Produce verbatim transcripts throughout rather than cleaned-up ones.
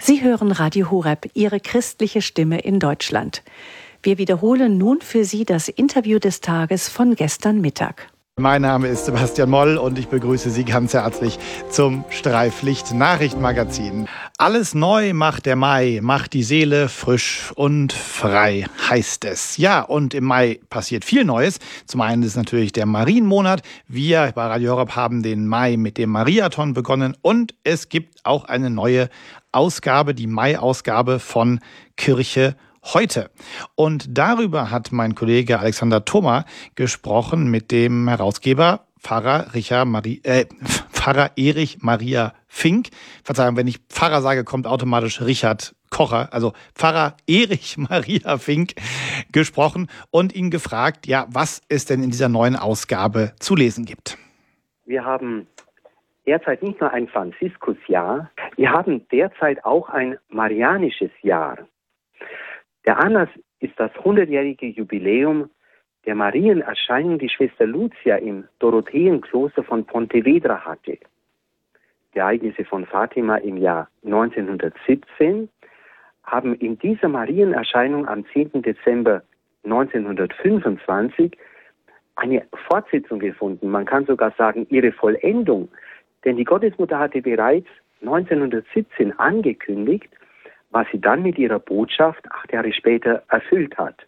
Sie hören Radio Horeb, Ihre christliche Stimme in Deutschland. Wir wiederholen nun für Sie das Interview des Tages von gestern Mittag. Mein Name ist Sebastian Moll und ich begrüße Sie ganz herzlich zum Streiflicht-Nachrichtenmagazin. Alles neu macht der Mai, macht die Seele frisch und frei, heißt es. Ja, und im Mai passiert viel Neues. Zum einen ist natürlich der Marienmonat. Wir bei Radio Horeb haben den Mai mit dem Mariathon begonnen und es gibt auch eine neue Ausgabe, die Mai-Ausgabe von Kirche heute. Und darüber hat mein Kollege Alexander Thoma gesprochen mit dem Herausgeber Pfarrer, Richard Marie, äh, Pfarrer Erich Maria Fink. Verzeihung, wenn ich Pfarrer sage, kommt automatisch Richard Kocher, also Pfarrer Erich Maria Fink, gesprochen und ihn gefragt, ja, was es denn in dieser neuen Ausgabe zu lesen gibt. Wir haben derzeit nicht nur ein Franziskusjahr, wir haben derzeit auch ein marianisches Jahr. Der Anlass ist das hundertjährige Jubiläum der Marienerscheinung, die Schwester Lucia im Dorotheenkloster von Pontevedra hatte. Die Ereignisse von Fatima im Jahr neunzehnhundertsiebzehn haben in dieser Marienerscheinung am zehnten Dezember neunzehnhundertfünfundzwanzig eine Fortsetzung gefunden. Man kann sogar sagen, ihre Vollendung. Denn die Gottesmutter hatte bereits neunzehnhundertsiebzehn angekündigt, was sie dann mit ihrer Botschaft acht Jahre später erfüllt hat.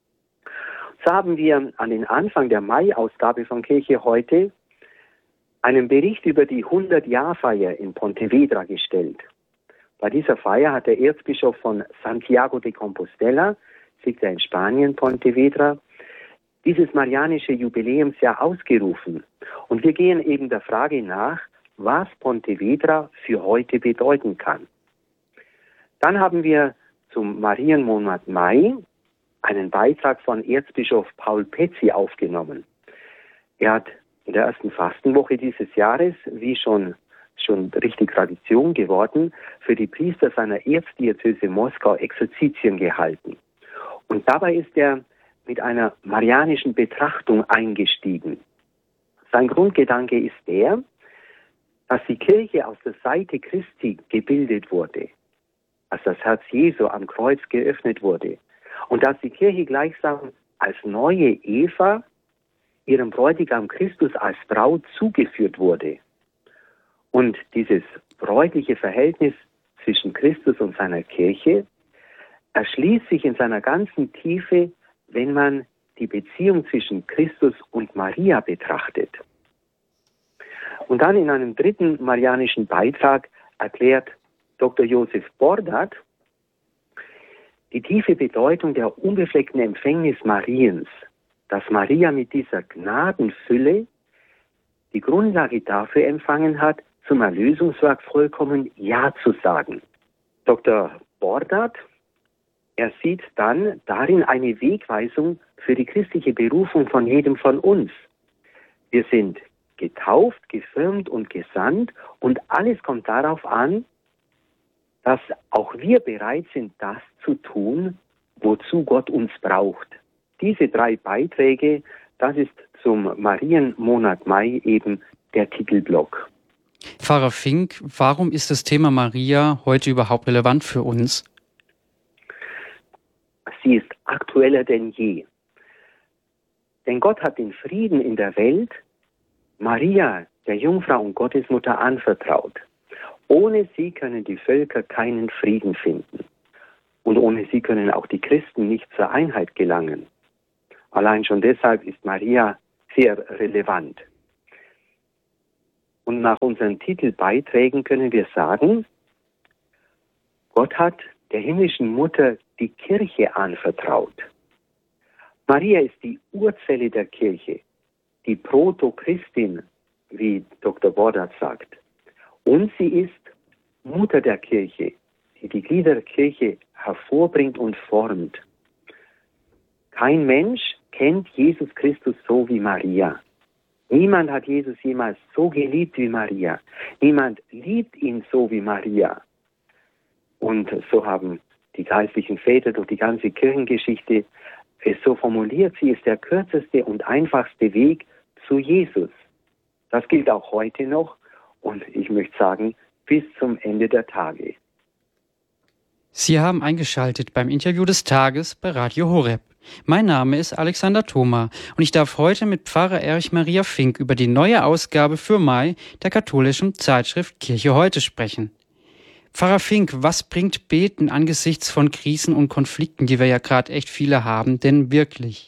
So haben wir an den Anfang der Mai-Ausgabe von Kirche heute einen Bericht über die hundert-Jahr-Feier in Pontevedra gestellt. Bei dieser Feier hat der Erzbischof von Santiago de Compostela, liegt er in Spanien, Pontevedra, dieses marianische Jubiläumsjahr ausgerufen. Und wir gehen eben der Frage nach, was Pontevedra für heute bedeuten kann. Dann haben wir zum Marienmonat Mai einen Beitrag von Erzbischof Paul Pezzi aufgenommen. Er hat in der ersten Fastenwoche dieses Jahres, wie schon, schon richtig Tradition geworden, für die Priester seiner Erzdiözese Moskau Exerzitien gehalten. Und dabei ist er mit einer marianischen Betrachtung eingestiegen. Sein Grundgedanke ist der, dass die Kirche aus der Seite Christi gebildet wurde, als das Herz Jesu am Kreuz geöffnet wurde und dass die Kirche gleichsam als neue Eva ihrem Bräutigam Christus als Braut zugeführt wurde. Und dieses bräutliche Verhältnis zwischen Christus und seiner Kirche erschließt sich in seiner ganzen Tiefe, wenn man die Beziehung zwischen Christus und Maria betrachtet. Und dann in einem dritten marianischen Beitrag erklärt Doktor Josef Bordat die tiefe Bedeutung der unbefleckten Empfängnis Mariens, dass Maria mit dieser Gnadenfülle die Grundlage dafür empfangen hat, zum Erlösungswerk vollkommen Ja zu sagen. Doktor Bordat, er sieht dann darin eine Wegweisung für die christliche Berufung von jedem von uns. Wir sind getauft, gefirmt und gesandt und alles kommt darauf an, dass auch wir bereit sind, das zu tun, wozu Gott uns braucht. Diese drei Beiträge, das ist zum Marienmonat Mai eben der Titelblock. Pfarrer Fink, warum ist das Thema Maria heute überhaupt relevant für uns? Sie ist aktueller denn je. Denn Gott hat den Frieden in der Welt Maria, der Jungfrau und Gottesmutter, anvertraut. Ohne sie können die Völker keinen Frieden finden. Und ohne sie können auch die Christen nicht zur Einheit gelangen. Allein schon deshalb ist Maria sehr relevant. Und nach unseren Titelbeiträgen können wir sagen, Gott hat der himmlischen Mutter die Kirche anvertraut. Maria ist die Urzelle der Kirche, die Proto-Christin, wie Doktor Bordat sagt. Und sie ist Mutter der Kirche, die die Glieder der Kirche hervorbringt und formt. Kein Mensch kennt Jesus Christus so wie Maria. Niemand hat Jesus jemals so geliebt wie Maria. Niemand liebt ihn so wie Maria. Und so haben die geistlichen Väter durch die ganze Kirchengeschichte es so formuliert, sie ist der kürzeste und einfachste Weg zu Jesus. Das gilt auch heute noch und ich möchte sagen, bis zum Ende der Tage. Sie haben eingeschaltet beim Interview des Tages bei Radio Horeb. Mein Name ist Alexander Thoma und ich darf heute mit Pfarrer Erich Maria Fink über die neue Ausgabe für Mai der katholischen Zeitschrift Kirche heute sprechen. Pfarrer Fink, was bringt Beten angesichts von Krisen und Konflikten, die wir ja gerade echt viele haben, denn wirklich?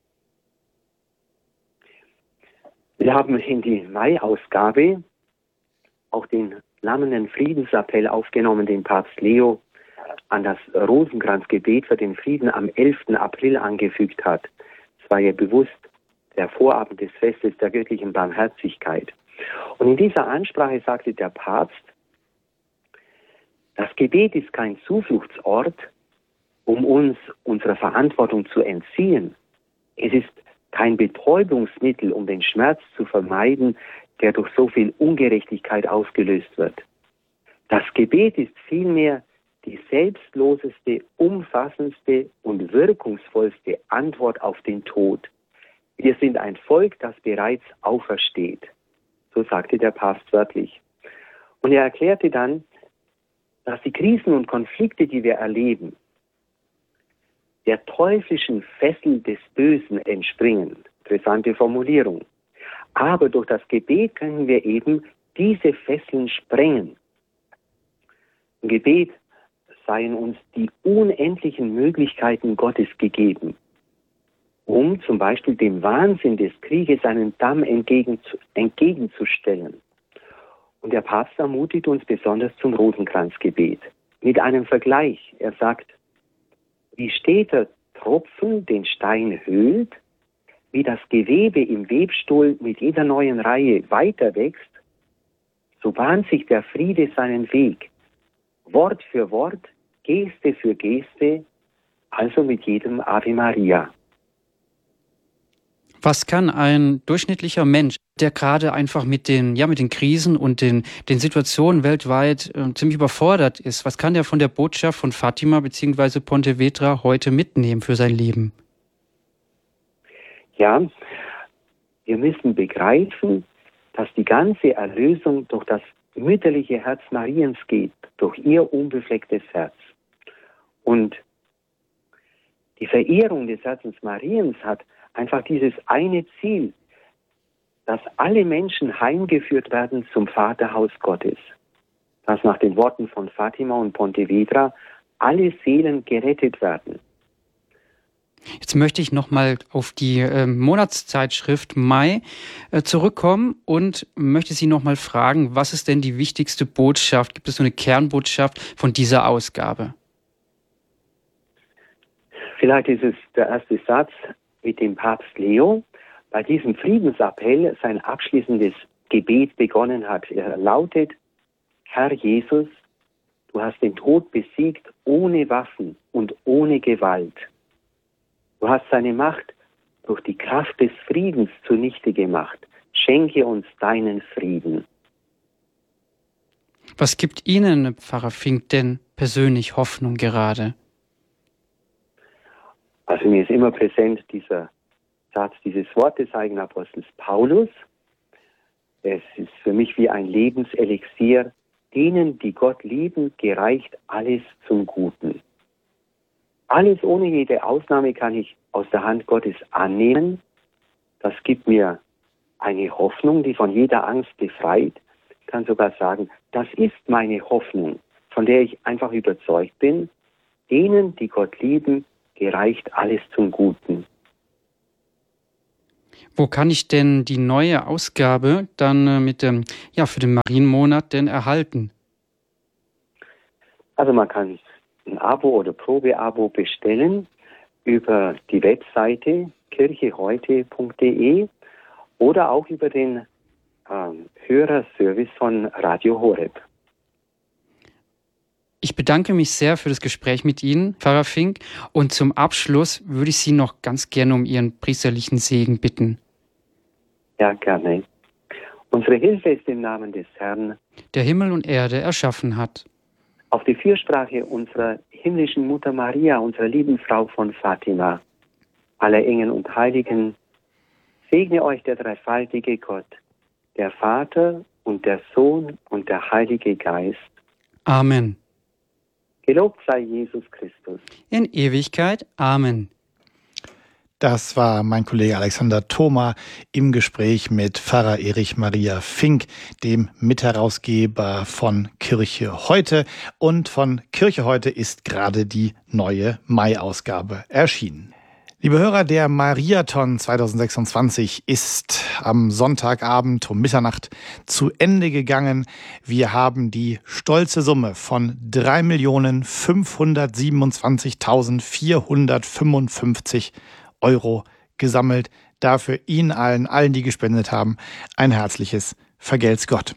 Wir haben in die Mai-Ausgabe auch den flammenden Friedensappell aufgenommen, den Papst Leo an das Rosenkranzgebet für den Frieden am elften April angefügt hat. Es war ja bewusst der Vorabend des Festes der göttlichen Barmherzigkeit. Und in dieser Ansprache sagte der Papst, das Gebet ist kein Zufluchtsort, um uns unserer Verantwortung zu entziehen. Es ist kein Betäubungsmittel, um den Schmerz zu vermeiden, der durch so viel Ungerechtigkeit ausgelöst wird. Das Gebet ist vielmehr die selbstloseste, umfassendste und wirkungsvollste Antwort auf den Tod. Wir sind ein Volk, das bereits aufersteht. So sagte der Papst wörtlich. Und er erklärte dann, dass die Krisen und Konflikte, die wir erleben, der teuflischen Fessel des Bösen entspringen. Interessante Formulierung. Aber durch das Gebet können wir eben diese Fesseln sprengen. Im Gebet seien uns die unendlichen Möglichkeiten Gottes gegeben, um zum Beispiel dem Wahnsinn des Krieges einen Damm entgegen, entgegenzustellen. Und der Papst ermutigt uns besonders zum Rosenkranzgebet mit einem Vergleich. Er sagt, wie steter Tropfen den Stein höhlt, wie das Gewebe im Webstuhl mit jeder neuen Reihe weiter wächst, so bahnt sich der Friede seinen Weg, Wort für Wort, Geste für Geste, also mit jedem Ave Maria. Was kann ein durchschnittlicher Mensch, der gerade einfach mit den, ja, mit den Krisen und den, den Situationen weltweit äh, ziemlich überfordert ist, was kann der von der Botschaft von Fatima bzw. Pontevedra heute mitnehmen für sein Leben? Ja, wir müssen begreifen, dass die ganze Erlösung durch das mütterliche Herz Mariens geht, durch ihr unbeflecktes Herz. Und die Verehrung des Herzens Mariens hat einfach dieses eine Ziel, dass alle Menschen heimgeführt werden zum Vaterhaus Gottes. Dass nach den Worten von Fatima und Pontevedra alle Seelen gerettet werden. Jetzt möchte ich nochmal auf die äh, Monatszeitschrift Mai äh, zurückkommen und möchte Sie nochmal fragen, was ist denn die wichtigste Botschaft? Gibt es so eine Kernbotschaft von dieser Ausgabe? Vielleicht ist es der erste Satz mit dem Papst Leo, bei diesem Friedensappell sein abschließendes Gebet begonnen hat. Er lautet, Herr Jesus, du hast den Tod besiegt ohne Waffen und ohne Gewalt. Du hast seine Macht durch die Kraft des Friedens zunichte gemacht. Schenke uns deinen Frieden. Was gibt Ihnen, Pfarrer Fink, denn persönlich Hoffnung gerade? Also mir ist immer präsent dieser Satz, dieses Wort des heiligen Apostels Paulus. Es ist für mich wie ein Lebenselixier. Denen, die Gott lieben, gereicht alles zum Guten. Alles ohne jede Ausnahme kann ich aus der Hand Gottes annehmen. Das gibt mir eine Hoffnung, die von jeder Angst befreit. Ich kann sogar sagen, das ist meine Hoffnung, von der ich einfach überzeugt bin. Denen, die Gott lieben, gereicht alles zum Guten. Wo kann ich denn die neue Ausgabe dann mit dem, ja, für den Marienmonat denn erhalten? Also man kann ein Abo oder Probeabo bestellen über die Webseite kirche heute punkt de oder auch über den ähm, Hörerservice von Radio Horeb. Ich bedanke mich sehr für das Gespräch mit Ihnen, Pfarrer Fink. Und zum Abschluss würde ich Sie noch ganz gerne um Ihren priesterlichen Segen bitten. Ja, gerne. Unsere Hilfe ist im Namen des Herrn, der Himmel und Erde erschaffen hat. Auf die Fürsprache unserer himmlischen Mutter Maria, unserer lieben Frau von Fatima, aller Engel und Heiligen, segne euch der dreifaltige Gott, der Vater und der Sohn und der Heilige Geist. Amen. Gelobt sei Jesus Christus. In Ewigkeit. Amen. Das war mein Kollege Alexander Thoma im Gespräch mit Pfarrer Erich Maria Fink, dem Mitherausgeber von Kirche heute. Und von Kirche heute ist gerade die neue Mai-Ausgabe erschienen. Liebe Hörer, der Mariathon zwanzig sechsundzwanzig ist am Sonntagabend um Mitternacht zu Ende gegangen. Wir haben die stolze Summe von drei Millionen fünfhundertsiebenundzwanzigtausendvierhundertfünfundfünfzig Euro gesammelt. Dafür Ihnen allen, allen, die gespendet haben, ein herzliches Vergelt's Gott.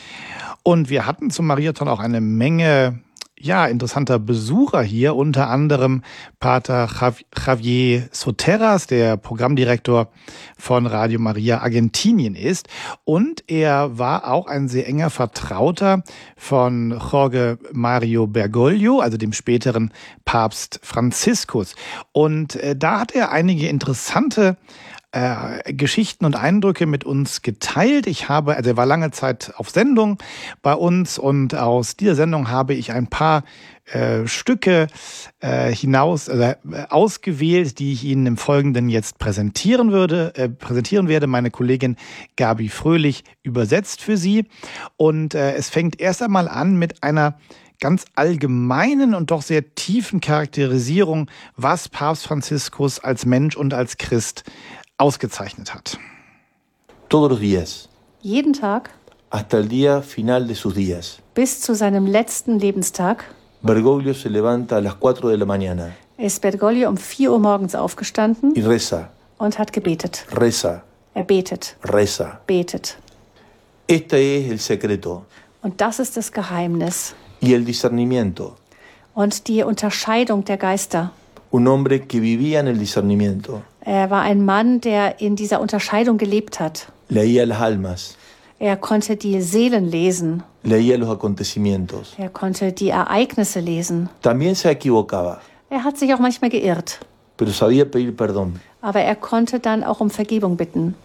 Und wir hatten zum Mariathon auch eine Menge ja, interessanter Besucher hier, unter anderem Pater Javier Soteras, der Programmdirektor von Radio Maria Argentinien ist. Und er war auch ein sehr enger Vertrauter von Jorge Mario Bergoglio, also dem späteren Papst Franziskus. Und äh, da hat er einige interessante Äh, Geschichten und Eindrücke mit uns geteilt. Ich habe, also er war lange Zeit auf Sendung bei uns und aus dieser Sendung habe ich ein paar äh, Stücke äh, hinaus äh, ausgewählt, die ich Ihnen im Folgenden jetzt präsentieren würde, äh, präsentieren werde. Meine Kollegin Gabi Fröhlich übersetzt für Sie. Und äh, es fängt erst einmal an mit einer ganz allgemeinen und doch sehr tiefen Charakterisierung, was Papst Franziskus als Mensch und als Christ ausgezeichnet hat. Todos los días. Jeden Tag. Hasta el día final de sus días. Bis zu seinem letzten Lebenstag. Bergoglio se levanta a las cuatro de la mañana. Ist Bergoglio um vier Uhr morgens aufgestanden. Y reza. Und hat gebetet. Reza. Er betet. Reza. Betet. Este es el secreto. Und das ist das Geheimnis. Y el discernimiento. Und die Unterscheidung der Geister. Un hombre que vivía en el discernimiento. Er war ein Mann, der in dieser Unterscheidung gelebt hat. Leía las almas. Er konnte die Seelen lesen. Leía los acontecimientos. Er konnte die Ereignisse lesen. También se equivocaba. Er hat sich auch manchmal geirrt. Pero sabía pedir perdón. Aber er konnte dann auch um Vergebung bitten.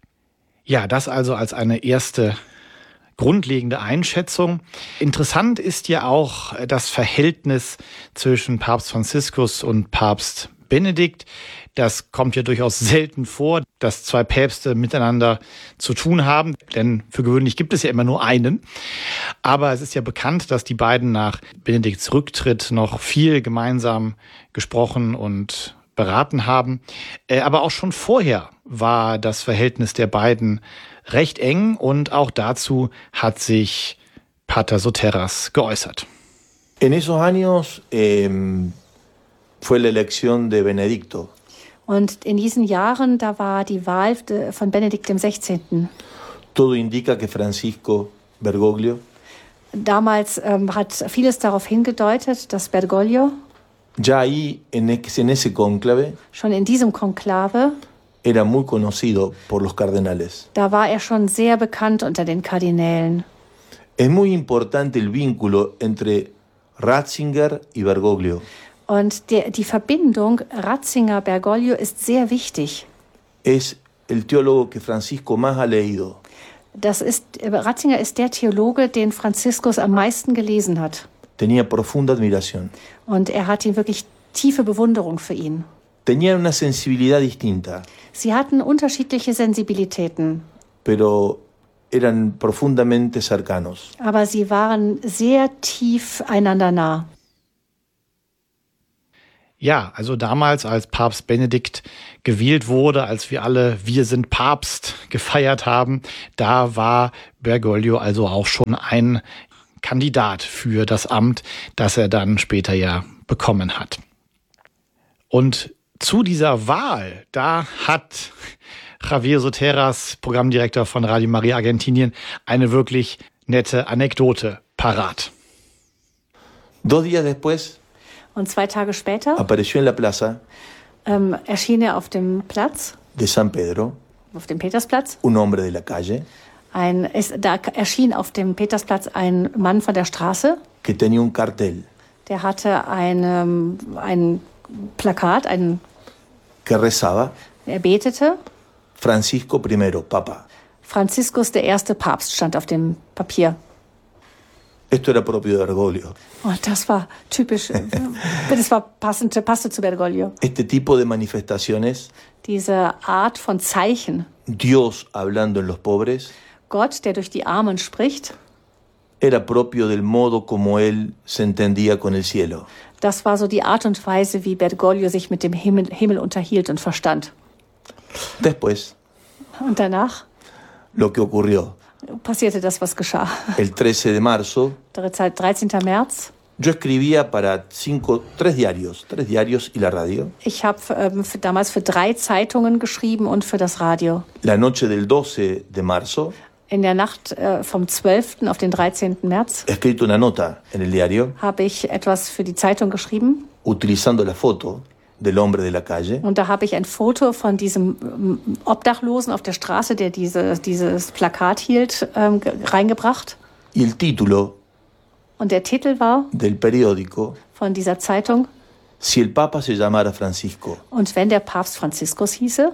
Ja, das also als eine erste grundlegende Einschätzung. Interessant ist ja auch das Verhältnis zwischen Papst Franziskus und Papst Benedikt. Das kommt ja durchaus selten vor, dass zwei Päpste miteinander zu tun haben, denn für gewöhnlich gibt es ja immer nur einen. Aber es ist ja bekannt, dass die beiden nach Benedikts Rücktritt noch viel gemeinsam gesprochen und beraten haben. Aber auch schon vorher war das Verhältnis der beiden recht eng und auch dazu hat sich Pater Soteras geäußert. En esos años eh, fue la elección de Benedicto. Und in diesen Jahren, da war die Wahl von Benedikt dem Sechzehnten. Todo indica que Francisco Bergoglio Damals ähm, hat vieles darauf hingedeutet, dass Bergoglio ya ahí en ese conclave schon in diesem Konklave era muy conocido por los cardenales. Da war er schon sehr bekannt unter den Kardinälen. Es muy importante el vínculo entre Ratzinger y Bergoglio. Und die, die Verbindung Ratzinger-Bergoglio ist sehr wichtig. Es el teólogo que Francisco más ha leído. Das ist, Ratzinger ist der Theologe, den Franziskus am meisten gelesen hat. Tenía profunda admiración. Und er hatte wirklich tiefe Bewunderung für ihn. Tenían una sensibilidad distinta. Sie hatten unterschiedliche Sensibilitäten. Pero eran profundamente cercanos. Aber sie waren sehr tief einander nah. Ja, also damals, als Papst Benedikt gewählt wurde, als wir alle Wir sind Papst gefeiert haben, da war Bergoglio also auch schon ein Kandidat für das Amt, das er dann später ja bekommen hat. Und zu dieser Wahl, da hat Javier Soteras, Programmdirektor von Radio Maria Argentinien, eine wirklich nette Anekdote parat. Dos días después Und zwei Tage später apareció en la plaza ähm, erschien er auf dem Platz, de San Pedro, auf dem Petersplatz. un hombre de la calle, Ein, ist, da erschien auf dem Petersplatz ein Mann von der Straße, que tenía un cartel der hatte eine, ein Plakat, ein, que rezaba er betete. Francisco primero, Papa. Franziskus, der erste Papst, stand auf dem Papier. Esto era propio de Bergoglio. Und das war typisch, das war passend, passte zu Bergoglio. Este tipo de manifestaciones, Diese Art von Zeichen, Dios hablando en los pobres, Gott, der durch die Armen spricht, era propio del modo como él se entendía con el cielo. das war so die Art und Weise, wie Bergoglio sich mit dem Himmel, Himmel unterhielt und verstand. Después, Und danach lo que ocurrió, passierte das, was geschah. el trece de marzo, dreizehnten März. yo escribía para cinco, tres diarios, tres diarios y la radio. Ich habe ähm, für, damals für drei Zeitungen geschrieben und für das Radio. La noche del doce de marzo, In der Nacht äh, vom zwölften auf den dreizehnten März he escrito una nota en el diario habe ich etwas für die Zeitung geschrieben. utilizando la foto del hombre de la calle. Und da habe ich ein Foto von diesem ähm, Obdachlosen auf der Straße, der diese, dieses Plakat hielt, ähm, ge- reingebracht. Y el título Und der Titel war del periódico, von dieser Zeitung: Si el Papa se llamara Francisco. Und wenn der Papst Franziskus hieße.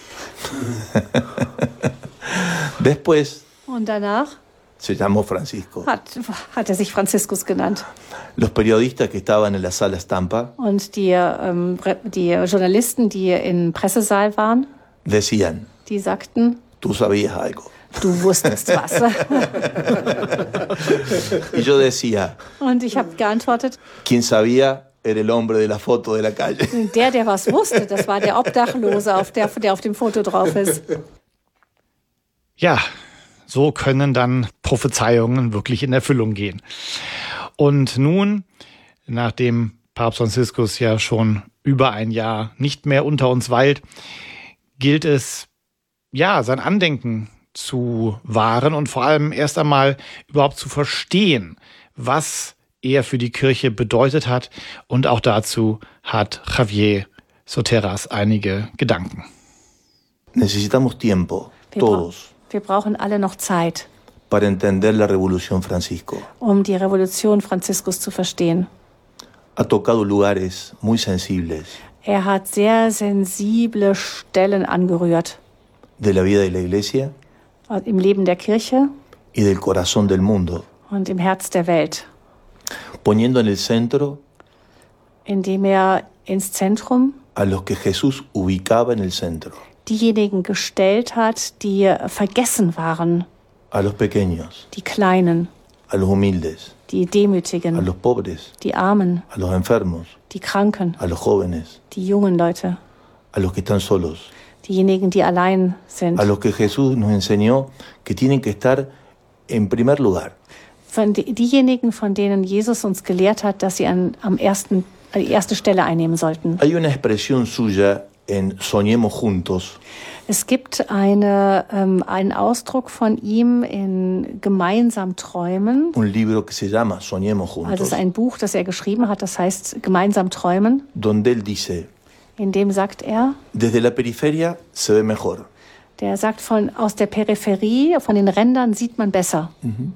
Después Und danach se llamó Francisco. hat, hat er sich Franziskus genannt. Los periodistas que estaban en la sala Estampa Und die, ähm, Re- die Journalisten, die im Pressesaal waren, decían, die sagten: tú sabías algo. Du wusstest was. Y yo decía, Und ich habe geantwortet: quien sabía era el hombre de la foto de la calle. Der, der was wusste, das war der Obdachlose, auf der, der auf dem Foto drauf ist. Ja, so können dann Prophezeiungen wirklich in Erfüllung gehen. Und nun, nachdem Papst Franziskus ja schon über ein Jahr nicht mehr unter uns weilt, gilt es, ja, sein Andenken zu wahren und vor allem erst einmal überhaupt zu verstehen, was er für die Kirche bedeutet hat. Und auch dazu hat Javier Soteras einige Gedanken. Necesitamos tiempo, Wir, bra todos, wir brauchen alle noch Zeit, para entender la revolución Francisco. um die Revolution Franziskus zu verstehen. Ha tocado lugares muy sensibles Er hat sehr sensible Stellen angerührt de la vida de la Iglesia im Leben der Kirche y del corazón del mundo, und im Herz der Welt, poniendo en el centro indem er ins Zentrum a los que Jesús ubicaba en el centro, diejenigen gestellt hat, die vergessen waren, a los pequeños, die Kleinen, a los humildes, die a Demütigen, los pobres, die Armen, a los enfermos, die Kranken, a los jóvenes, die jungen Leute, a los que están solos, diejenigen, die allein sind. a los que Jesús nos enseñó que tienen que estar en primer lugar. Von die, diejenigen, von denen Jesus uns gelehrt hat, dass sie an, am ersten, die erste Stelle einnehmen sollten. Hay una expresión suya en Soñemos Juntos, Es gibt eine, ähm, einen Ausdruck von ihm in Gemeinsam träumen. un libro que se llama Soñemos Also es Juntos, ist ein Buch, das er geschrieben hat, das heißt Gemeinsam träumen. donde él dice, In dem sagt er, desde la periferia se ve mejor. der sagt, von, aus der Peripherie, von den Rändern sieht man besser.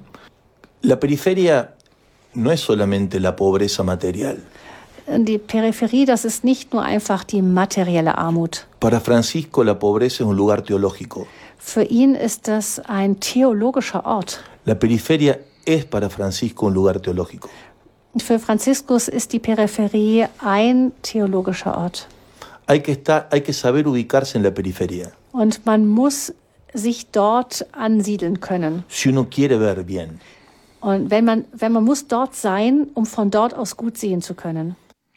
La periferia no es solamente la pobreza material. Die Peripherie, das ist nicht nur einfach die materielle Armut. Para Francisco la pobreza es un lugar teológico. Für ihn ist das ein theologischer Ort. La periferia es para Francisco un lugar teológico. Für Franziskus ist die Peripherie ein theologischer Ort. Hay que estar, hay que saber ubicarse en la periferia. Und man muss sich dort ansiedeln können. Si uno quiere ver bien. Und wenn man, wenn man muss dort sein, um von dort aus gut sehen zu können.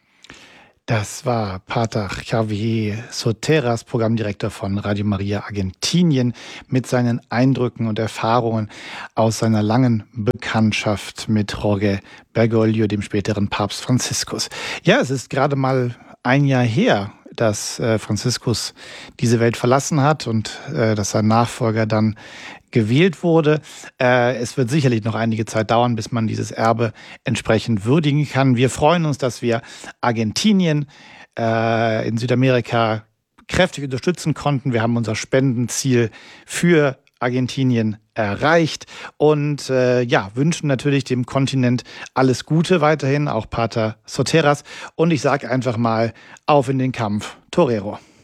Das war Pater Javier Soteras, Programmdirektor von Radio Maria Argentinien, mit seinen Eindrücken und Erfahrungen aus seiner langen Bekanntschaft mit Jorge Bergoglio, dem späteren Papst Franziskus. Ja, es ist gerade mal ein Jahr her, dass äh, Franziskus diese Welt verlassen hat und äh, dass sein Nachfolger dann gewählt wurde. Äh, es wird sicherlich noch einige Zeit dauern, bis man dieses Erbe entsprechend würdigen kann. Wir freuen uns, dass wir Argentinien äh, in Südamerika kräftig unterstützen konnten. Wir haben unser Spendenziel für Argentinien erreicht und äh, ja, wünschen natürlich dem Kontinent alles Gute weiterhin, auch Pater Soteras. Und ich sage einfach mal, auf in den Kampf, Torero.